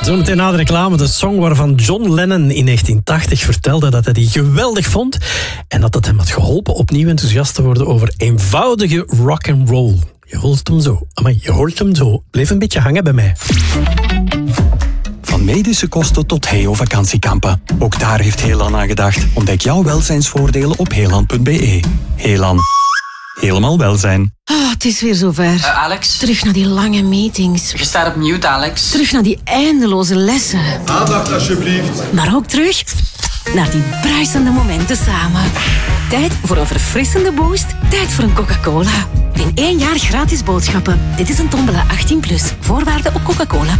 Zometeen na de reclame de song waarvan John Lennon in 1980 vertelde dat hij die geweldig vond en dat het hem had geholpen opnieuw enthousiast te worden over eenvoudige rock'n'roll. Je hoort hem zo. Amai, je hoort hem zo. Blijf een beetje hangen bij mij. Van medische kosten tot Heo-vakantiekampen. Ook daar heeft Heelan aan gedacht. Ontdek jouw welzijnsvoordelen op heelan.be. Heelan. Helemaal welzijn. Het is weer zover. Alex? Terug naar die lange meetings. Je staat op mute, Alex. Terug naar die eindeloze lessen. Aandacht alsjeblieft. Maar ook terug naar die bruisende momenten samen. Tijd voor een verfrissende boost. Tijd voor een Coca-Cola. In 1 jaar gratis boodschappen. Dit is een tombola 18+. Voorwaarden op coca-cola.